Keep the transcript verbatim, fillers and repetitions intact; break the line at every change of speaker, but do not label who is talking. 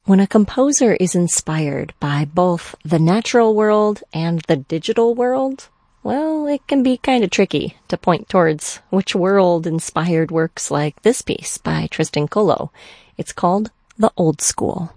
When a composer is inspired by both the natural world and the digital world, well, it can be kind of tricky to point towards which world inspired works like this piece by Tristan Colo. It's called The Old School.